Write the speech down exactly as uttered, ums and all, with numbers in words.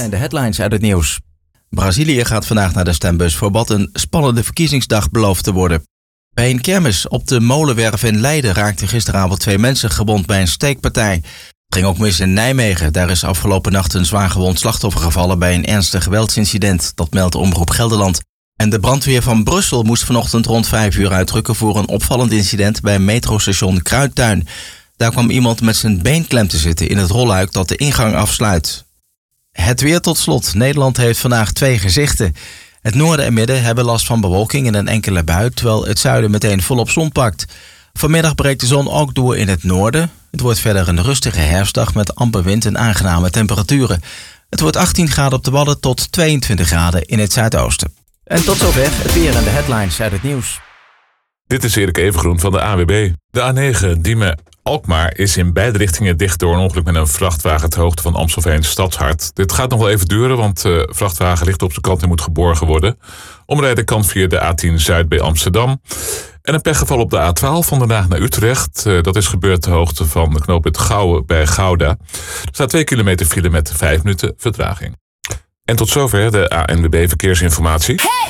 zijn de headlines uit het nieuws. Brazilië gaat vandaag naar de stembus voor wat een spannende verkiezingsdag belooft te worden. Bij een kermis op de Molenwerf in Leiden raakten gisteravond twee mensen gewond bij een steekpartij. Het ging ook mis in Nijmegen. Daar is afgelopen nacht een zwaar gewond slachtoffer gevallen bij een ernstig geweldsincident. Dat meldt Omroep Gelderland. En de brandweer van Brussel moest vanochtend rond vijf uur uitrukken voor een opvallend incident bij metrostation Kruidtuin. Daar kwam iemand met zijn been klem te zitten in het rolluik dat de ingang afsluit. Het weer tot slot. Nederland heeft vandaag twee gezichten. Het noorden en midden hebben last van bewolking en een enkele bui, terwijl het zuiden meteen volop zon pakt. Vanmiddag breekt de zon ook door in het noorden. Het wordt verder een rustige herfstdag met amper wind en aangename temperaturen. Het wordt achttien graden op de Wadden tot tweeëntwintig graden in het zuidoosten. En tot zover het weer en de headlines uit het nieuws. Dit is Erik Evengroen van de A W B. De A negen Diemen-Alkmaar is in beide richtingen dicht door een ongeluk met een vrachtwagen ter hoogte van Amstelveen Stadshart. Dit gaat nog wel even duren, want de vrachtwagen ligt op zijn kant en moet geborgen worden. Omrijden kan via de A tien Zuid bij Amsterdam. En een pechgeval op de A twaalf van Den Haag naar Utrecht. Dat is gebeurd ter hoogte van de knooppunt Gouwen bij Gouda. Er staat twee kilometer file met vijf minuten vertraging. En tot zover de A N W B Verkeersinformatie. Hey!